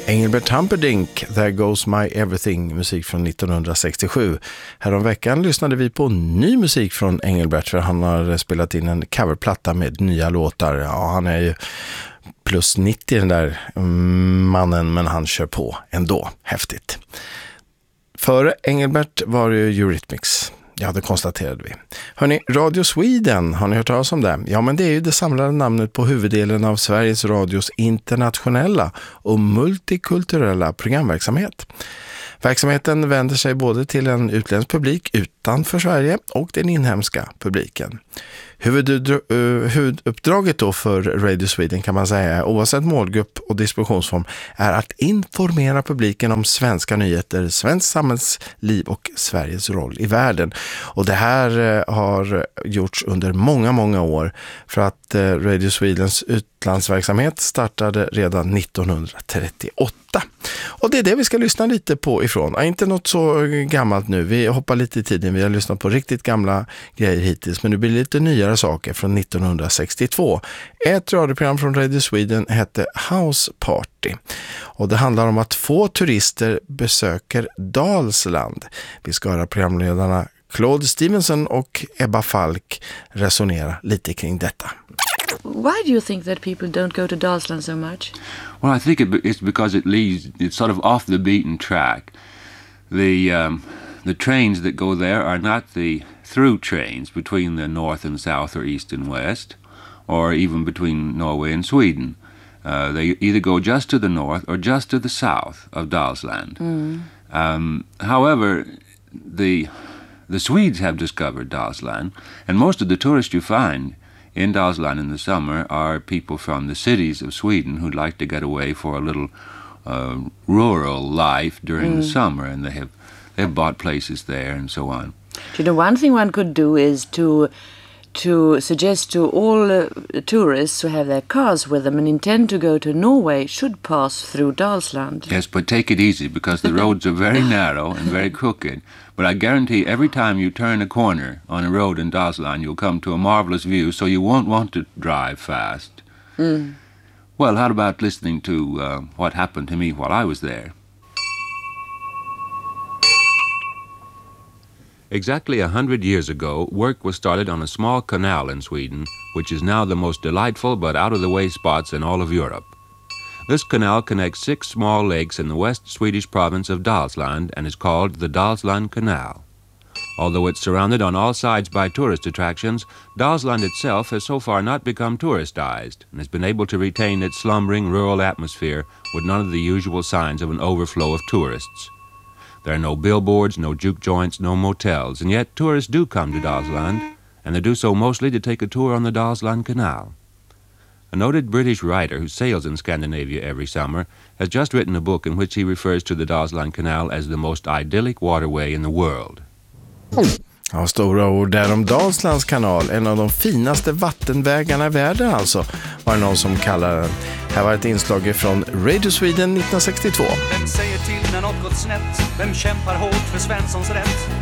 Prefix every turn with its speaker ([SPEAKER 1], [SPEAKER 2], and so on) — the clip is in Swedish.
[SPEAKER 1] Engelbert Humperdinck, There Goes My Everything, musik från 1967. Häromveckan lyssnade vi på ny musik från Engelbert, för han har spelat in en coverplatta med nya låtar. Ja, han är ju plus 90 den där mannen, men han kör på ändå. Häftigt. Före Engelbert var det Eurythmics. Ja, det konstaterade vi. Hörrni, Radio Sweden, har ni hört talas om det? Ja, men det är ju det samlade namnet på huvuddelen av Sveriges Radios internationella och multikulturella programverksamhet. Verksamheten vänder sig både till en utländsk publik utanför Sverige och den inhemska publiken. Huvuduppdraget då för Radio Sweden, kan man säga, oavsett målgrupp och distributionsform, är att informera publiken om svenska nyheter, svensk samhällsliv och Sveriges roll i världen. Och det här har gjorts under många, många år, för att Radio Swedens utlandsverksamhet startade redan 1938. Och det är det vi ska lyssna lite på ifrån. Inte något så gammalt nu, vi hoppar lite i tiden, vi har lyssnat på riktigt gamla grejer hittills, men nu blir det lite nyare saker från 1962. Ett radioprogram från Radio Sweden hette House Party, och det handlar om att få turister besöker Dalsland. Vi ska höra programledarna Claude Stevenson och Ebba Falk resonera lite kring detta.
[SPEAKER 2] Why do you think that people don't go to Dalsland so much?
[SPEAKER 3] Well, I think it's because it's sort of off the beaten track. The trains that go there are not the through trains between the north and south or east and west, or even between Norway and Sweden. They either go just to the north or just to the south of Dalsland. However, the Swedes have discovered Dalsland, and most of the tourists you find in Dalsland in the summer are people from the cities of Sweden who'd like to get away for a little rural life during the summer, and they've bought places there and so on.
[SPEAKER 2] You know, one thing one could do is to suggest to all tourists who have their cars with them and intend to go to Norway should pass through Dalsland.
[SPEAKER 3] Yes, but take it easy, because the roads are very narrow and very crooked. But I guarantee every time you turn a corner on a road in Dalsland, you'll come to a marvelous view, so you won't want to drive fast. Well, how about listening to what happened to me while I was there? Exactly 100 years ago, work was started on a small canal in Sweden, which is now the most delightful but out-of-the-way spots in all of Europe. This canal connects 6 small lakes in the west Swedish province of Dalsland and is called the Dalsland Canal. Although it's surrounded on all sides by tourist attractions, Dalsland itself has so far not become touristized and has been able to retain its slumbering rural atmosphere with none of the usual signs of an overflow of tourists. There are no billboards, no juke joints, no motels, and yet tourists do come to Dalsland, and they do so mostly to take a tour on the Dalsland Canal. A noted British writer who sails in Scandinavia every summer has just written a book in which he refers to the Dalsland Canal as the most idyllic waterway in the world.
[SPEAKER 1] Ja, stora ord där om Dalslands kanal, en av de finaste vattenvägarna i världen alltså, var det någon som kallar den. Här var ett inslag från Radio Sweden 1962.
[SPEAKER 4] Vem säger till när något gått snett? Vem kämpar hårt för Svenssons rätt?